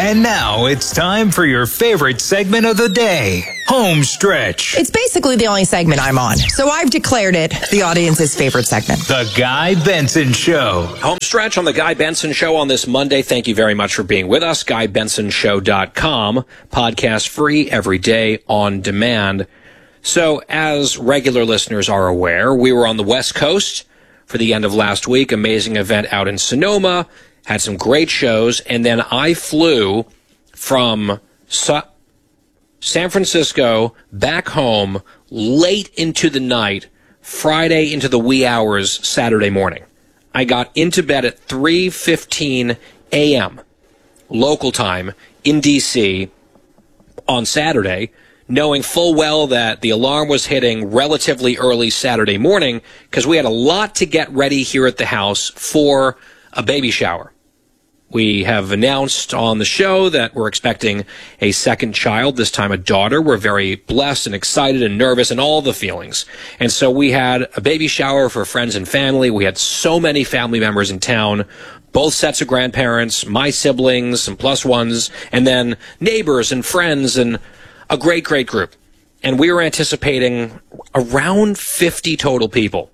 And now it's time for your favorite segment of the day, Home Stretch. It's basically the only segment I'm on, so I've declared it the audience's favorite segment. The Guy Benson Show. Home Stretch on The Guy Benson Show on this Monday. Thank you very much for being with us. GuyBensonShow.com. Podcast free every day on demand. So, as regular listeners are aware, we were on the West Coast for the end of last week. Amazing event out in Sonoma. Had some great shows, and then I flew from San Francisco back home late into the night, Friday into the wee hours Saturday morning. I got into bed at 3:15 a.m. local time in D.C. on Saturday, knowing full well that the alarm was hitting relatively early Saturday morning because we had a lot to get ready here at the house for a baby shower. We have announced on the show that we're expecting a second child, this time a daughter. We're very blessed and excited and nervous and all the feelings. And so we had a baby shower for friends and family. We had so many family members in town, both sets of grandparents, my siblings, some plus ones, and then neighbors and friends and a great, great group. And we were anticipating around 50 total people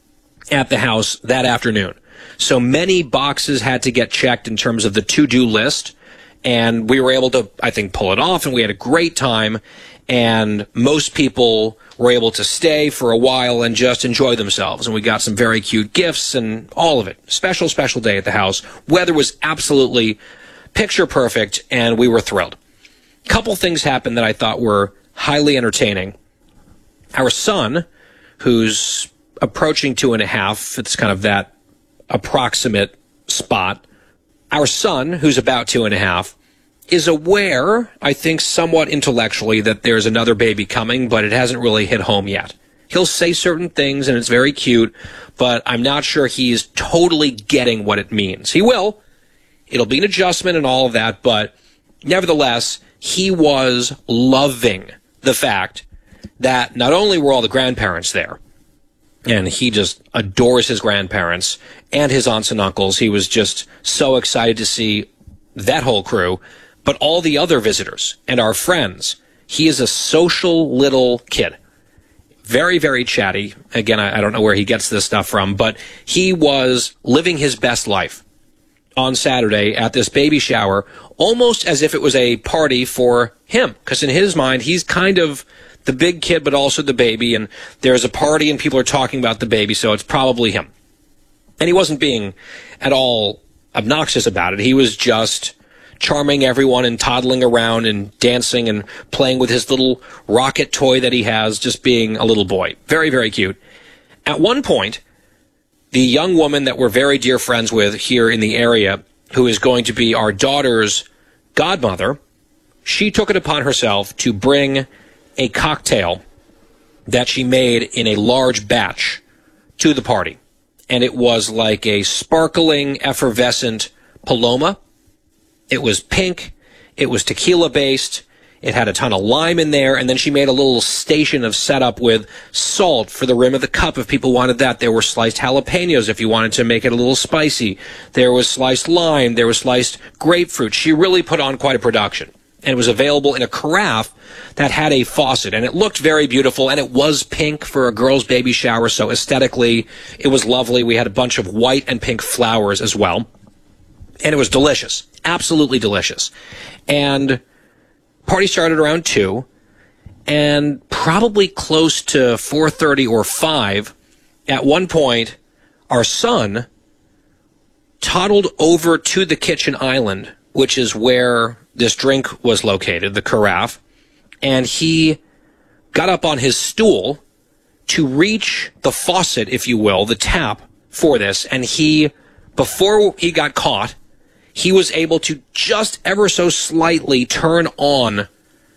at the house that afternoon. So many boxes had to get checked in terms of the to-do list, and we were able to, I think, pull it off, and we had a great time, and most people were able to stay for a while and just enjoy themselves, and we got some very cute gifts and all of it. Special, special day at the house. Weather was absolutely picture perfect, and we were thrilled. A couple things happened that I thought were highly entertaining. Our son, who's approaching 2.5, it's kind of that approximate spot. Our son, who's about 2.5, is aware, I think somewhat intellectually, that there's another baby coming, but it hasn't really hit home yet. He'll say certain things, and it's very cute, but I'm not sure he's totally getting what it means. He will. It'll be an adjustment and all of that, but nevertheless, he was loving the fact that not only were all the grandparents there, and he just adores his grandparents and his aunts and uncles. He was just so excited to see that whole crew, but all the other visitors and our friends. He is a social little kid. Very, very chatty. Again, I don't know where he gets this stuff from, but he was living his best life on Saturday at this baby shower, almost as if it was a party for him. Because in his mind, he's kind of the big kid, but also the baby, and there's a party and people are talking about the baby, so it's probably him. And he wasn't being at all obnoxious about it. He was just charming everyone and toddling around and dancing and playing with his little rocket toy that he has, just being a little boy. Very, very cute. At one point, the young woman that we're very dear friends with here in the area, who is going to be our daughter's godmother, she took it upon herself to bring a cocktail that she made in a large batch to the party. And it was like a sparkling, effervescent Paloma. It was pink. It was tequila-based. It had a ton of lime in there. And then she made a little station of setup with salt for the rim of the cup if people wanted that. There were sliced jalapenos if you wanted to make it a little spicy. There was sliced lime. There was sliced grapefruit. She really put on quite a production. And it was available in a carafe that had a faucet, and it looked very beautiful, and it was pink for a girl's baby shower, so aesthetically, it was lovely. We had a bunch of white and pink flowers as well, and it was delicious, absolutely delicious. And party started around 2, and probably close to 4:30 or 5, at one point, our son toddled over to the kitchen island, which is where this drink was located, the carafe, and he got up on his stool to reach the faucet, if you will, the tap for this, and he, before he got caught, he was able to just ever so slightly turn on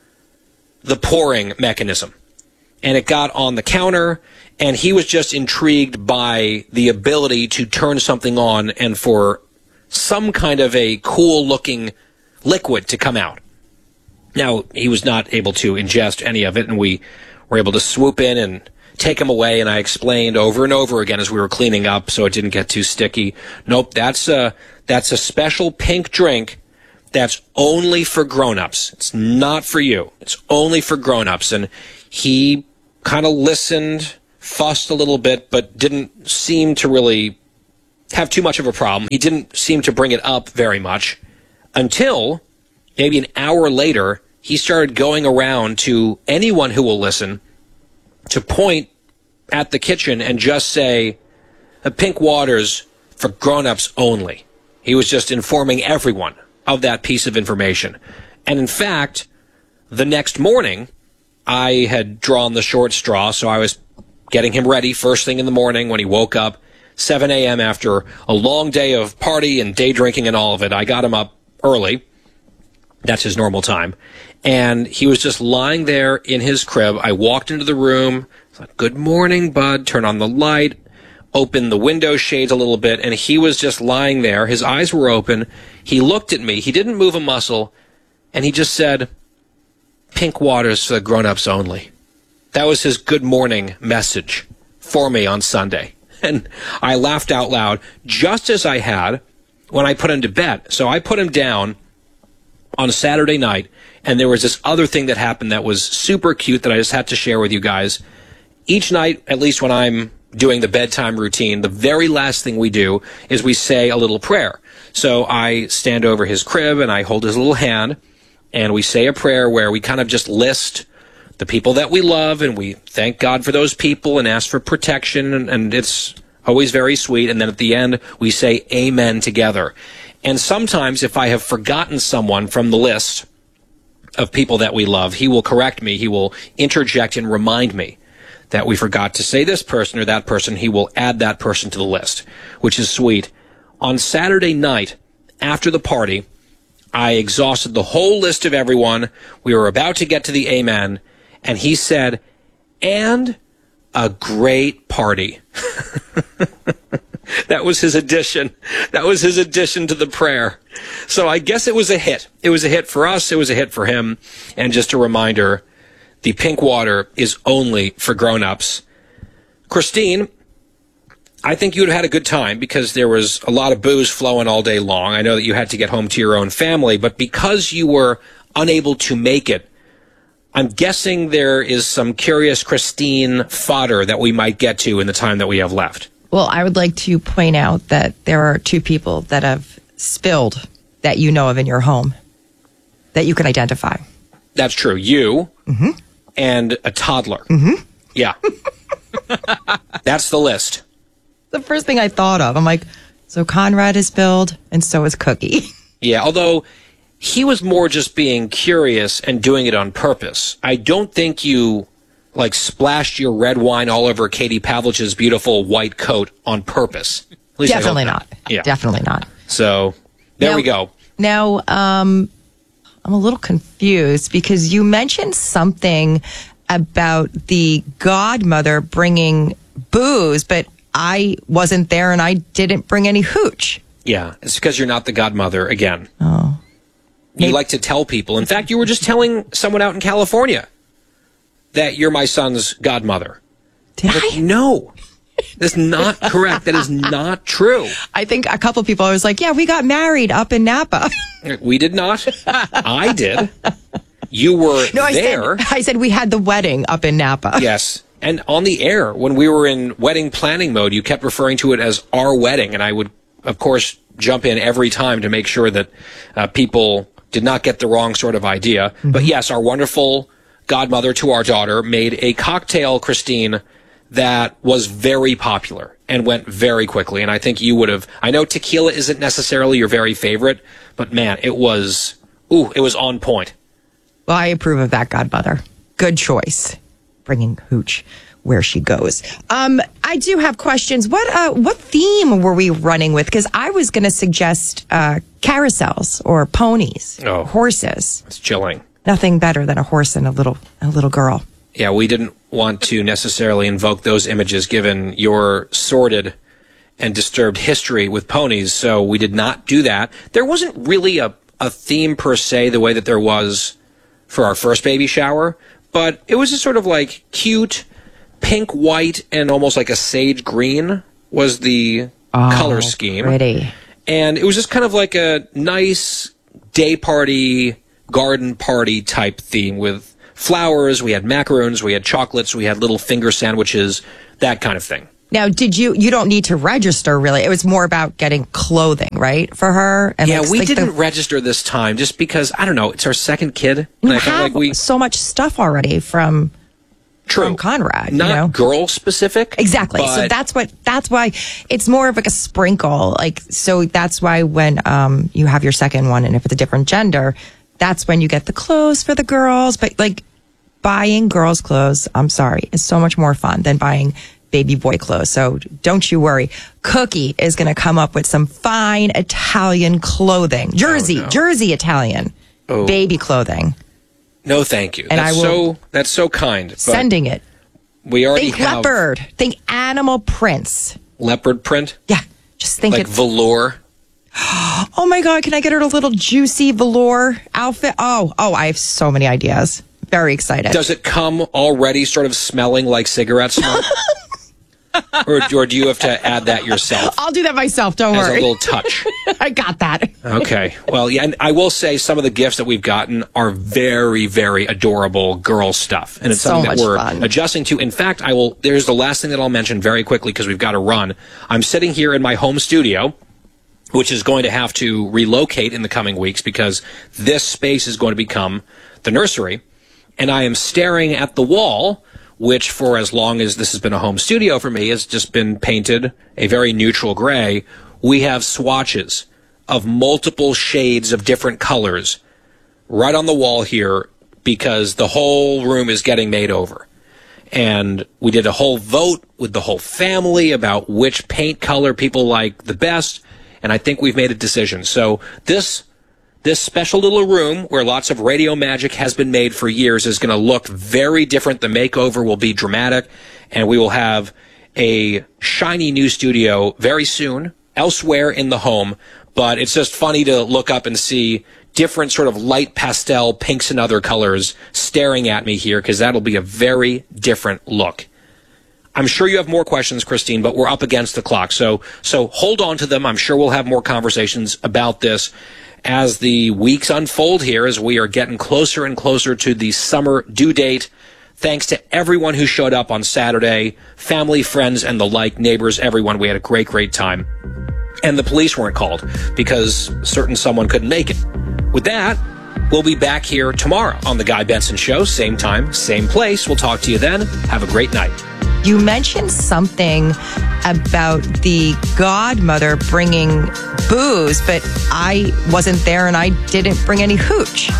the pouring mechanism. And it got on the counter, and he was just intrigued by the ability to turn something on and for some kind of a cool-looking liquid to come out. Now, he was not able to ingest any of it, and we were able to swoop in and take him away, and I explained over and over again as we were cleaning up so it didn't get too sticky. Nope, that's a special pink drink that's only for grown-ups. It's not for you. It's only for grown-ups. And he kind of listened, fussed a little bit, but didn't seem to really have too much of a problem. He didn't seem to bring it up very much until maybe an hour later, he started going around to anyone who will listen to point at the kitchen and just say, pink water's for grown-ups only. He was just informing everyone of that piece of information. And in fact, the next morning, I had drawn the short straw, so I was getting him ready first thing in the morning when he woke up, 7 a.m. after a long day of party and day drinking and all of it. I got him up early. That's his normal time. And he was just lying there in his crib. I walked into the room, thought, good morning, bud, turn on the light, open the window shades a little bit, and he was just lying there. His eyes were open. He looked at me. He didn't move a muscle, and he just said, pink water's for the grown-ups only. That was his good morning message for me on Sunday. And I laughed out loud, just as I had when I put him to bed. So I put him down on Saturday night, and there was this other thing that happened that was super cute that I just had to share with you guys. Each night, at least when I'm doing the bedtime routine, the very last thing we do is we say a little prayer. So I stand over his crib and I hold his little hand and we say a prayer where we kind of just list the people that we love and we thank God for those people and ask for protection, and it's always very sweet. And then at the end, we say amen together. And sometimes if I have forgotten someone from the list of people that we love, he will correct me. He will interject and remind me that we forgot to say this person or that person. He will add that person to the list, which is sweet. On Saturday night, after the party, I exhausted the whole list of everyone. We were about to get to the amen, and he said, and a great party. That was his addition. That was his addition to the prayer. So I guess it was a hit. It was a hit for us. It was a hit for him. And just a reminder, the pink water is only for grown-ups. Christine, I think you would have had a good time because there was a lot of booze flowing all day long. I know that you had to get home to your own family, but because you were unable to make it, I'm guessing there is some Curious Christine fodder that we might get to in the time that we have left. Well, I would like to point out that there are two people that have spilled that you know of in your home that you can identify. That's true. You and a toddler. Yeah. That's the list. The first thing I thought of, I'm like, so Conrad is spilled and so is Cookie. Yeah, although he was more just being curious and doing it on purpose. I don't think you splashed your red wine all over Katie Pavlich's beautiful white coat on purpose. At least Definitely not. Yeah. Definitely not. So there we go. Now, I'm a little confused because you mentioned something about the godmother bringing booze, but I wasn't there and I didn't bring any hooch. Yeah, it's because you're not the godmother again. Oh. You like to tell people. In fact, you were just telling someone out in California that you're my son's godmother. Did I? No. That's not correct. That is not true. I think a couple people, I was like, yeah, we got married up in Napa. We did not. I did. You were there. I said we had the wedding up in Napa. Yes. And on the air, when we were in wedding planning mode, you kept referring to it as our wedding. And I would, of course, jump in every time to make sure that people did not get the wrong sort of idea. But yes, our wonderful godmother to our daughter made a cocktail, Christine, that was very popular and went very quickly. And I think you would have, I know tequila isn't necessarily your very favorite, but man, it was on point. Well, I approve of that, godmother. Good choice. Bringing hooch where she goes. I do have questions. What theme were we running with? Because I was going to suggest carousels or ponies, horses. It's chilling. Nothing better than a horse and a little girl. Yeah, we didn't want to necessarily invoke those images given your sordid and disturbed history with ponies, so we did not do that. There wasn't really a theme per se the way that there was for our first baby shower, but it was just sort of like cute, pink, white, and almost like a sage green was the color scheme. Pretty. And it was just kind of like a nice, day party, garden party type theme with flowers. We had macaroons, we had chocolates, we had little finger sandwiches, that kind of thing. Now, you don't need to register, really. It was more about getting clothing, right, for her? And yeah, we didn't register this time just because, I don't know, it's our second kid. You have so much stuff already from Conrad. Not girl specific. Exactly. So that's why it's more of like a sprinkle. Like, so that's why when you have your second one, and if it's a different gender, that's when you get the clothes for the girls. But like buying girls' clothes, I'm sorry, is so much more fun than buying baby boy clothes. So don't you worry. Cookie is going to come up with some fine Italian clothing. Jersey Italian baby clothing. No, thank you. And that's so kind. Sending it. We already think leopard. Think animal prints. Leopard print? Yeah. Just think like velour. Oh my God. Can I get her a little juicy velour outfit? Oh, I have so many ideas. Very excited. Does it come already sort of smelling like cigarette smoke? or do you have to add that yourself? I'll do that myself. Don't worry. As a little touch. I got that. Okay. Well, yeah, and I will say some of the gifts that we've gotten are very, very adorable girl stuff. And it's something that we're adjusting to. In fact, there's the last thing that I'll mention very quickly because we've got to run. I'm sitting here in my home studio, which is going to have to relocate in the coming weeks because this space is going to become the nursery. And I am staring at the wall, which for as long as this has been a home studio for me has just been painted a very neutral gray. We have swatches of multiple shades of different colors right on the wall here because the whole room is getting made over. And we did a whole vote with the whole family about which paint color people like the best. And I think we've made a decision. So this special little room where lots of radio magic has been made for years is going to look very different. The makeover will be dramatic, and we will have a shiny new studio very soon elsewhere in the home. But it's just funny to look up and see different sort of light pastel pinks and other colors staring at me here because that'll be a very different look. I'm sure you have more questions, Christine, but we're up against the clock. So hold on to them. I'm sure we'll have more conversations about this as the weeks unfold here, as we are getting closer and closer to the summer due date. Thanks to everyone who showed up on Saturday, family, friends, and the like, neighbors, everyone. We had a great, great time. And the police weren't called because someone couldn't make it. With that, we'll be back here tomorrow on The Guy Benson Show. Same time, same place. We'll talk to you then. Have a great night. You mentioned something about the godmother bringing booze, but I wasn't there and I didn't bring any hooch.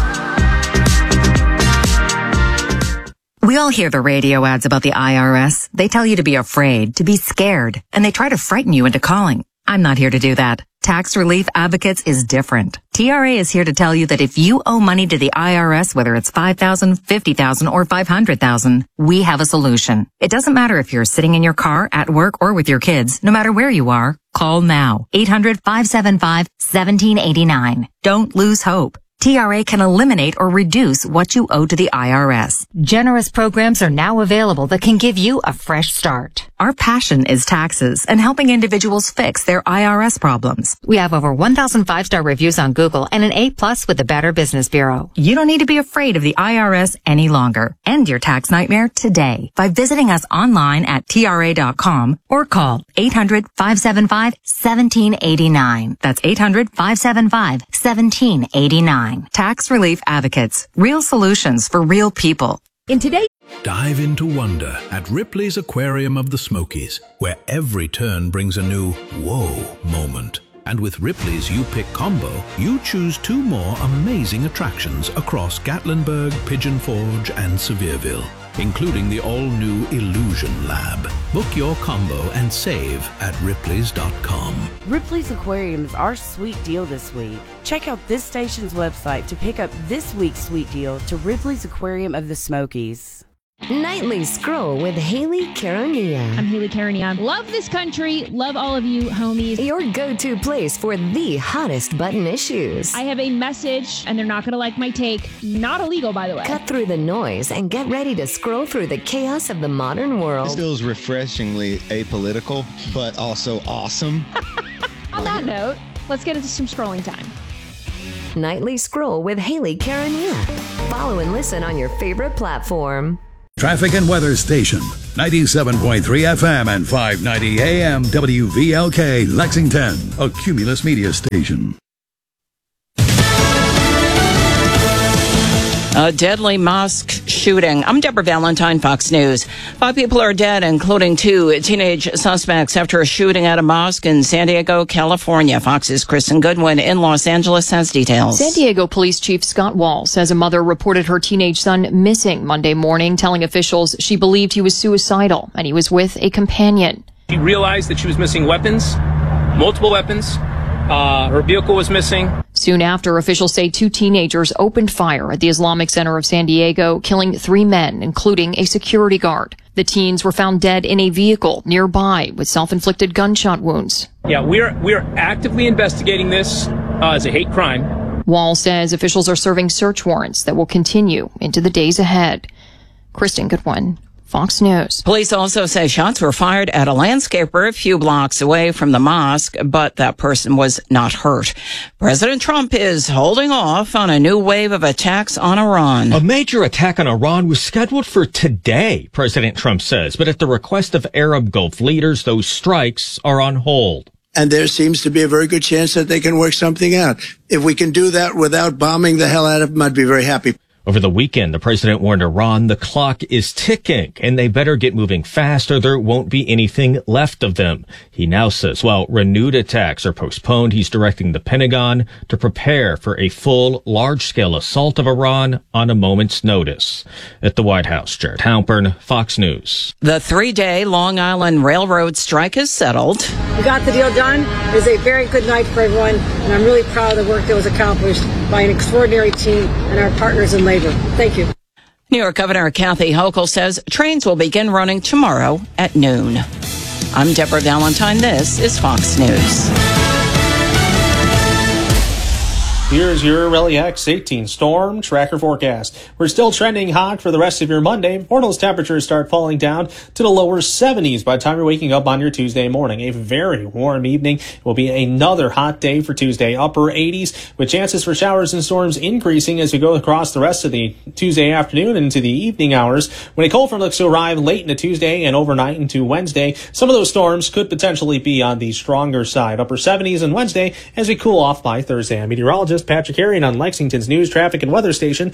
We all hear the radio ads about the IRS. They tell you to be afraid, to be scared, and they try to frighten you into calling. I'm not here to do that. Tax Relief Advocates is different. TRA is here to tell you that if you owe money to the IRS, whether it's $5,000, $50,000, or $500,000, we have a solution. It doesn't matter if you're sitting in your car, at work, or with your kids. No matter where you are, call now. 800-575-1789. Don't lose hope. TRA can eliminate or reduce what you owe to the IRS. Generous programs are now available that can give you a fresh start. Our passion is taxes and helping individuals fix their IRS problems. We have over 1,000 5-star reviews on Google and an A+ with the Better Business Bureau. You don't need to be afraid of the IRS any longer. End your tax nightmare today by visiting us online at TRA.com or call 800-575-1789. That's 800-575-1789. Tax Relief Advocates. Real solutions for real people. Dive into wonder at Ripley's Aquarium of the Smokies, where every turn brings a new whoa moment. And with Ripley's You Pick combo, you choose 2 more amazing attractions across Gatlinburg, Pigeon Forge, and Sevierville, including the all-new Illusion Lab. Book your combo and save at Ripley's.com. Ripley's Aquarium is our sweet deal this week. Check out this station's website to pick up this week's sweet deal to Ripley's Aquarium of the Smokies. Nightly Scroll with Haley Caronia. I'm Haley Caronia. Love this country. Love all of you, homies. Your go-to place for the hottest button issues. I have a message, and they're not going to like my take. Not illegal, by the way. Cut through the noise and get ready to scroll through the chaos of the modern world. This feels refreshingly apolitical, but also awesome. On that note, let's get into some scrolling time. Nightly Scroll with Haley Karen Yu. Follow and listen on your favorite platform. Traffic and weather station, 97.3 FM and 590 AM WVLK Lexington, a Cumulus media station. A deadly mosque shooting. I'm Deborah Valentine, Fox News. 5 people are dead, including 2 teenage suspects after a shooting at a mosque in San Diego, California. Fox's Kristen Goodwin in Los Angeles has details. San Diego Police Chief Scott Wall says a mother reported her teenage son missing Monday morning, telling officials she believed he was suicidal and he was with a companion. She realized that she was missing weapons, multiple weapons. Her vehicle was missing. Soon after, officials say 2 teenagers opened fire at the Islamic Center of San Diego, killing 3 men, including a security guard. The teens were found dead in a vehicle nearby with self-inflicted gunshot wounds. Yeah, we're actively investigating this as a hate crime. Wall says officials are serving search warrants that will continue into the days ahead. Kristen Goodwin, Fox News. Police also say shots were fired at a landscaper a few blocks away from the mosque, but that person was not hurt. President Trump is holding off on a new wave of attacks on Iran. A major attack on Iran was scheduled for today, President Trump says, but at the request of Arab Gulf leaders, those strikes are on hold. And there seems to be a very good chance that they can work something out. If we can do that without bombing the hell out of them, I'd be very happy. Over the weekend, the president warned Iran the clock is ticking and they better get moving fast or there won't be anything left of them. He now says while renewed attacks are postponed, he's directing the Pentagon to prepare for a full, large-scale assault of Iran on a moment's notice. At the White House, Jared Halpern, Fox News. The 3-day Long Island Railroad strike is settled. We got the deal done. It was a very good night for everyone, and I'm really proud of the work that was accomplished by an extraordinary team and our partners in labor. Thank you. New York Governor Kathy Hochul says trains will begin running tomorrow at noon. I'm Deborah Valentine. This is Fox News. Here's your Rally X 18 storm tracker forecast. We're still trending hot for the rest of your Monday. Portland's temperatures start falling down to the lower 70s by the time you're waking up on your Tuesday morning. A very warm evening. It will be another hot day for Tuesday. Upper 80s with chances for showers and storms increasing as we go across the rest of the Tuesday afternoon and into the evening hours. When a cold front looks to arrive late into Tuesday and overnight into Wednesday, some of those storms could potentially be on the stronger side. Upper 70s on Wednesday as we cool off by Thursday. I'm meteorologist Patrick Harrion on Lexington's news, traffic, and weather station,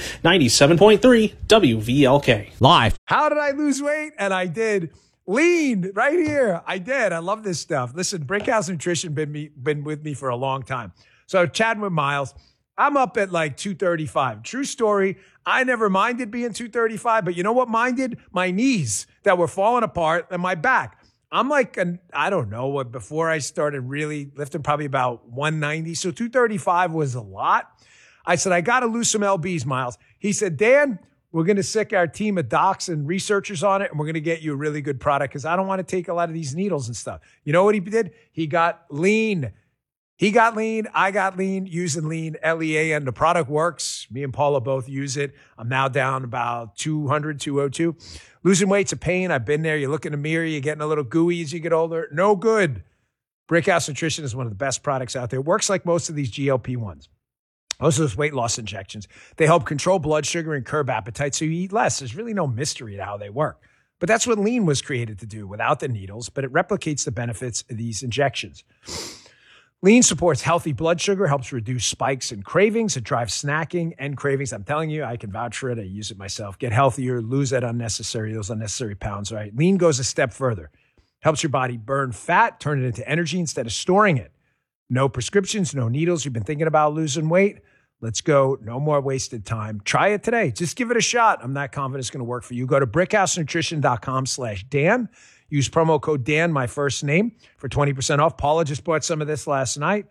97.3 WVLK. Live. How did I lose weight? And I did. Lean right here. I did. I love this stuff. Listen, Brickhouse Nutrition been with me for a long time. So chatting with Miles, I'm up at like 235. True story. I never minded being 235, but you know what minded? My knees that were falling apart and my back. I'm like, I don't know, before I started really lifting, probably about 190. So 235 was a lot. I said, I got to lose some LBs, Miles. He said, Dan, we're going to sick our team of docs and researchers on it, and we're going to get you a really good product because I don't want to take a lot of these needles and stuff. You know what he did? He got lean. He got lean. I got lean using lean, LEA, and the product works. Me and Paula both use it. I'm now down about 200, 202. Losing weight's a pain. I've been there. You look in the mirror, you're getting a little gooey as you get older. No good. Brickhouse Nutrition is one of the best products out there. It works like most of these GLP-1s. Most of those weight loss injections. They help control blood sugar and curb appetite so you eat less. There's really no mystery to how they work. But that's what lean was created to do without the needles, but it replicates the benefits of these injections. Lean supports healthy blood sugar, helps reduce spikes and cravings. It drives snacking and cravings. I'm telling you, I can vouch for it. I use it myself. Get healthier, lose those unnecessary pounds, right? Lean goes a step further. Helps your body burn fat, turn it into energy instead of storing it. No prescriptions, no needles. You've been thinking about losing weight? Let's go. No more wasted time. Try it today. Just give it a shot. I'm not confident it's going to work for you. Go to brickhousenutrition.com/Dan. Use promo code Dan, my first name, for 20% off. Paula just bought some of this last night.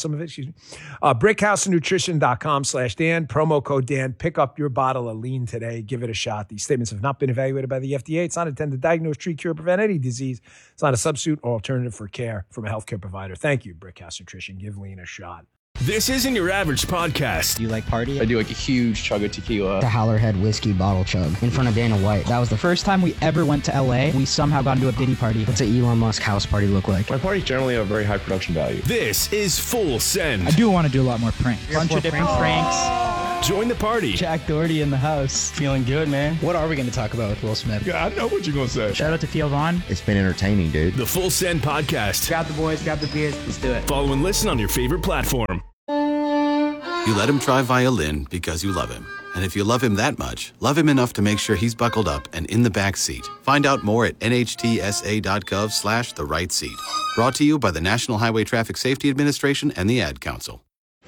Brickhousenutrition.com/Dan. Promo code Dan. Pick up your bottle of lean today. Give it a shot. These statements have not been evaluated by the FDA. It's not intended to diagnose, treat, cure, prevent any disease. It's not a substitute or alternative for care from a healthcare provider. Thank you, Brickhouse Nutrition. Give lean a shot. This isn't your average podcast. Do you like party? I do like a huge chug of tequila. The Howlerhead whiskey bottle chug in front of Dana White. That was the first time we ever went to LA. We somehow got into a Diddy party. What's an Elon Musk house party look like? My parties generally have a very high production value. This is Full Send. I do want to do a lot more pranks. Bunch of different pranks. Join the party. Jack Doherty in the house. Feeling good, man. What are we going to talk about with Will Smith? Yeah, I know what you're going to say. Shout out to Theo Vaughn. It's been entertaining, dude. The Full Send podcast. Grab the boys, grab the beers. Let's do it. Follow and listen on your favorite platform. You let him try violin because you love him. And if you love him that much, love him enough to make sure he's buckled up and in the back seat. Find out more at nhtsa.gov/the right seat. Brought to you by the National Highway Traffic Safety Administration and the Ad Council.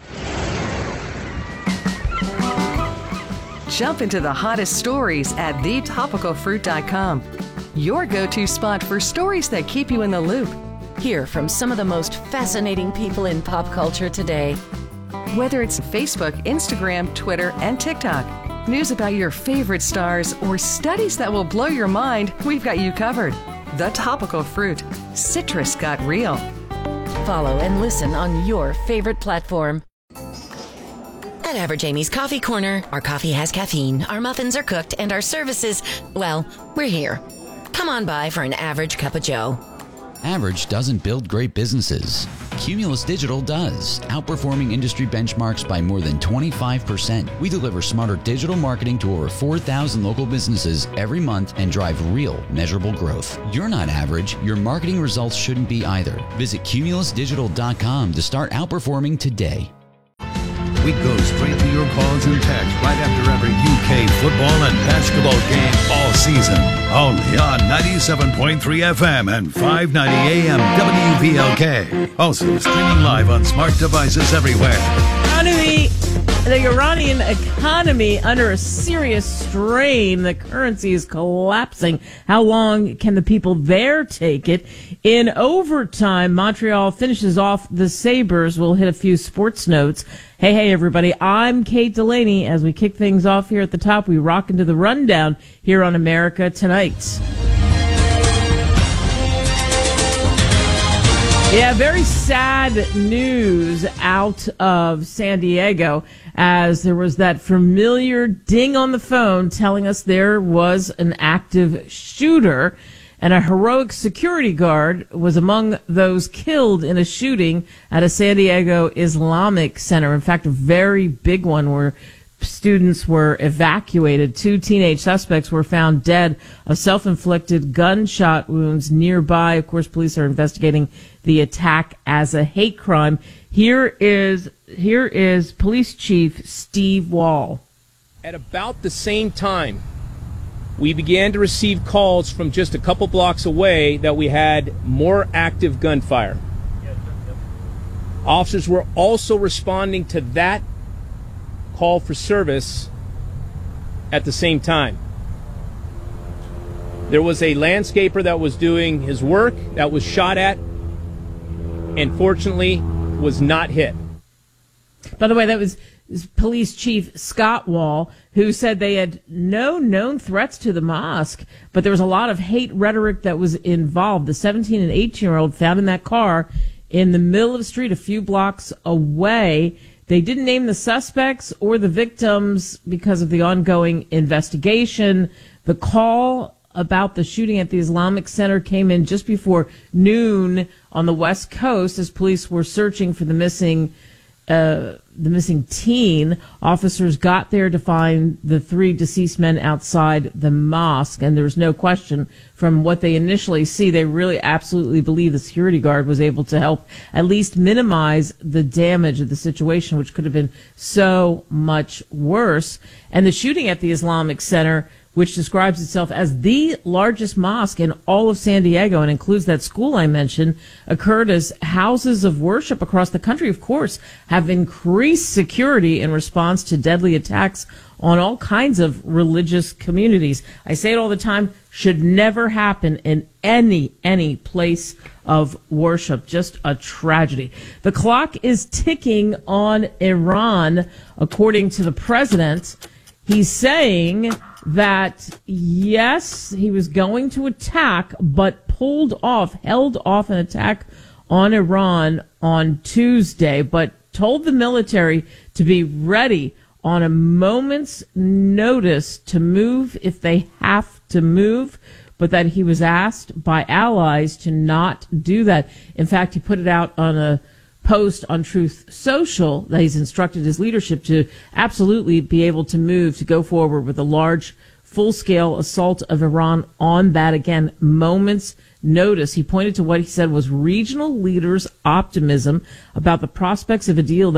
Jump into the hottest stories at thetopicalfruit.com. Your go-to spot for stories that keep you in the loop. Hear from some of the most fascinating people in pop culture today. Whether it's Facebook, Instagram, Twitter, and TikTok, news about your favorite stars, or studies that will blow your mind, we've got you covered. The Topical Fruit. Citrus got real. Follow and listen on your favorite platform. At Average Amy's Coffee Corner, our coffee has caffeine, our muffins are cooked, and our services, well, we're here. Come on by for an average cup of joe. Average doesn't build great businesses. Cumulus Digital does, outperforming industry benchmarks by more than 25%. We deliver smarter digital marketing to over 4,000 local businesses every month and drive real, measurable growth. You're not average. Your marketing results shouldn't be either. Visit cumulusdigital.com to start outperforming today. We go straight to your calls and texts right after every UK football and basketball game all season. Only on 97.3 FM and 590 AM WVLK. Also streaming live on smart devices everywhere. The Iranian economy under a serious strain. The currency is collapsing. How long can the people there take it? In overtime, Montreal finishes off the Sabres. We'll hit a few sports notes. Hey, everybody. I'm Kate Delaney. As we kick things off here at the top, we rock into the rundown here on America Tonight. Yeah, very sad news out of San Diego, as there was that familiar ding on the phone telling us there was an active shooter, and a heroic security guard was among those killed in a shooting at a San Diego Islamic Center. In fact, a very big one where students were evacuated. 2 teenage suspects were found dead of self-inflicted gunshot wounds nearby. Of course, police are investigating the attack as a hate crime. Here is Police Chief Steve Wall. At about the same time, we began to receive calls from just a couple blocks away that we had more active gunfire. Officers were also responding to that call for service at the same time. There was a landscaper that was doing his work that was shot at and fortunately was not hit. By the way, that was Police Chief Scott Wall, who said they had no known threats to the mosque, but there was a lot of hate rhetoric that was involved. The 17 and 18-year-old found in that car in the middle of the street a few blocks away. They didn't name the suspects or the victims because of the ongoing investigation. The call about the shooting at the Islamic Center came in just before noon on the West Coast as police were searching for the missing teen. Officers got there to find the 3 deceased men outside the mosque, and there's no question from what they initially see, they really absolutely believe the security guard was able to help at least minimize the damage of the situation, which could have been so much worse. And the shooting at the Islamic Center, which describes itself as the largest mosque in all of San Diego and includes that school I mentioned, occurred as houses of worship across the country, of course, have increased security in response to deadly attacks on all kinds of religious communities. I say it all the time, should never happen in any place of worship. Just a tragedy. The clock is ticking on Iran, according to the president. He's saying that, yes, he was going to attack, but held off an attack on Iran on Tuesday, but told the military to be ready on a moment's notice to move if they have to move, but that he was asked by allies to not do that. In fact, he put it out on a post on Truth Social that he's instructed his leadership to absolutely be able to move, to go forward with a large, full-scale assault of Iran on that, again, moment's notice. He pointed to what he said was regional leaders' optimism about the prospects of a deal that